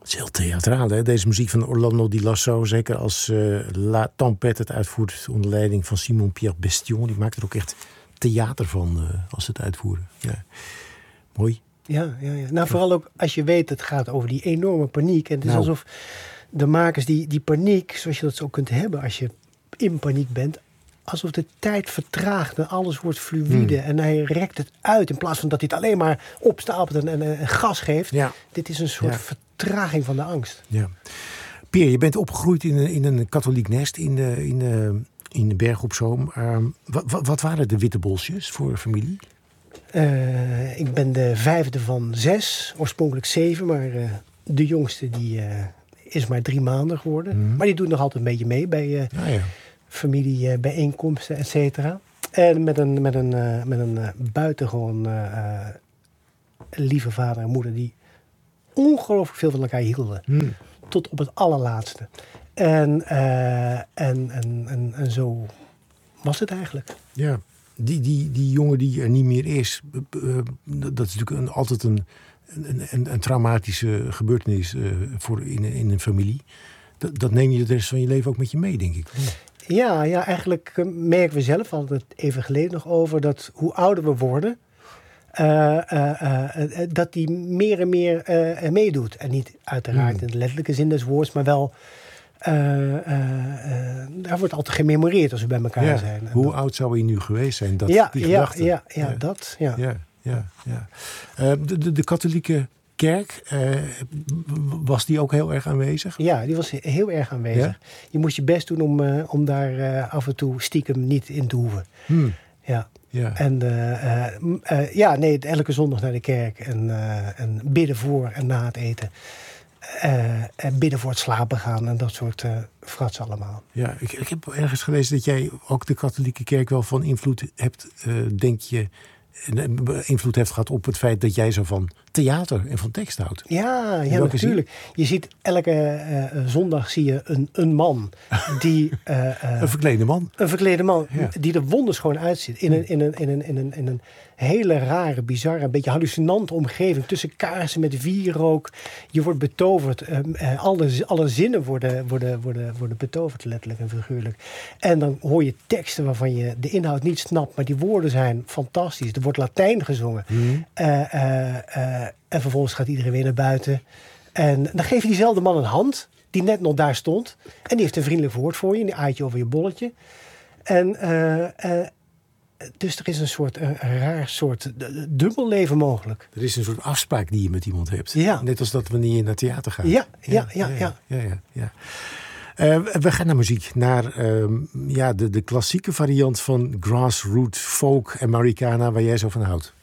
Het is heel theatraal, hè? Deze muziek van Orlando Di Lasso. Zeker als La Tempête het uitvoert onder leiding van Simon-Pierre Bestion. Die maakt er ook echt theater van als ze het uitvoeren. Ja. Mooi. Ja. Nou, vooral ook als je weet, het gaat over die enorme paniek. En het is alsof de makers die paniek, zoals je dat zo kunt hebben als je in paniek bent, alsof de tijd vertraagt en alles wordt fluïde. En hij rekt het uit in plaats van dat hij het alleen maar opstapelt en gas geeft. Ja. Dit is een soort vertraging van de angst. Ja. Peer, je bent opgegroeid in een katholiek nest in de Berg op Zoom. Wat waren de Wittebolsjes voor familie? Ik ben de 5e van 6, oorspronkelijk 7, maar de jongste die is maar 3 maanden geworden. Maar die doet nog altijd een beetje mee bij familiebijeenkomsten, et cetera. En met een buitengewoon lieve vader en moeder die ongelooflijk veel van elkaar hielden. Tot op het allerlaatste. En zo was het eigenlijk. Ja. Die jongen die er niet meer is, dat is natuurlijk altijd een traumatische gebeurtenis voor in een familie. Dat neem je de rest van je leven ook met je mee, denk ik. Ja, eigenlijk merken we zelf, we hadden het even geleden nog over, dat hoe ouder we worden, dat die meer en meer meedoet. En niet uiteraard in de letterlijke zin des woords, maar wel daar wordt altijd gememoreerd als we bij elkaar zijn. Hoe oud zou hij nu geweest zijn? Dat, De katholieke kerk, was die ook heel erg aanwezig? Ja, die was heel erg aanwezig. Ja? Je moest je best doen om daar af en toe stiekem niet in te hoeven. Ja. Ja. En elke zondag naar de kerk en bidden voor en na het eten. En bidden voor het slapen gaan en dat soort frats allemaal. Ja, ik heb ergens gelezen dat jij ook de katholieke kerk wel van invloed hebt, denk je, invloed heeft gehad op het feit dat jij zo van theater en van tekst houdt. Ja, natuurlijk. Je ziet elke zondag zie je een man die een verklede man. Een verklede man die er wonderschoon uitziet in een hele rare, bizarre, een beetje hallucinante omgeving tussen kaarsen met wierook. Je wordt betoverd. Alle zinnen worden betoverd, letterlijk en figuurlijk. En dan hoor je teksten waarvan je de inhoud niet snapt, maar die woorden zijn fantastisch. Er wordt Latijn gezongen. En vervolgens gaat iedereen weer naar buiten. En dan geef je diezelfde man een hand, die net nog daar stond. En die heeft een vriendelijk woord voor je. En die aait je over je bolletje. En dus er is een raar soort dubbelleven mogelijk. Er is een soort afspraak die je met iemand hebt. Ja. Net als dat wanneer je naar theater gaat. Ja. We gaan naar muziek. Naar de klassieke variant van grassroot folk Americana waar jij zo van houdt.